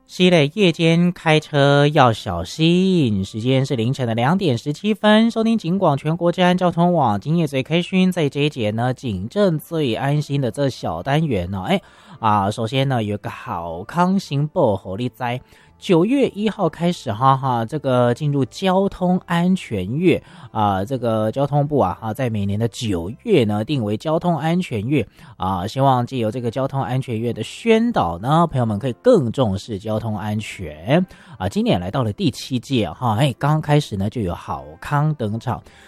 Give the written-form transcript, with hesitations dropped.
西磊夜间开车要小心，时间是凌晨的2点17分。收听警广全国治安交通网，今夜最开心，在这一节呢，警政最安心的这小单元呢，首先呢有个好康新报给你知。9月1号开始这个进入交通安全月这个交通部在每年的9月呢定为交通安全月希望藉由这个交通安全月的宣导呢，朋友们可以更重视交通安全今年来到了第7届刚刚开始呢就有好康登场。